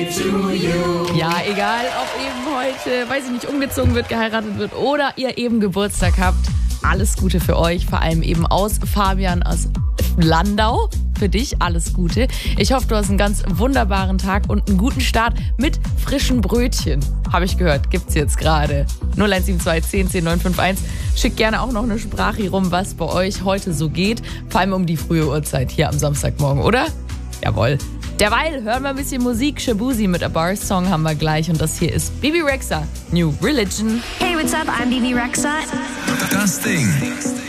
Ja, egal, ob eben heute, weiß ich nicht, umgezogen wird, geheiratet wird oder ihr eben Geburtstag habt. Alles Gute für euch, vor allem eben aus Fabian aus Landau. Für dich alles Gute. Ich hoffe, du hast einen ganz wunderbaren Tag und einen guten Start mit frischen Brötchen. Habe ich gehört, gibt's jetzt gerade. 0172 10 10 951. Schickt gerne auch noch eine Sprache rum, was bei euch heute so geht. Vor allem um die frühe Uhrzeit hier am Samstagmorgen, oder? Jawohl. Derweil hören wir ein bisschen Musik. Shabuzi mit A Bar Song haben wir gleich. Und das hier ist Bebe Rexha, New Religion. Hey, what's up? I'm Bebe Rexha. Das Ding.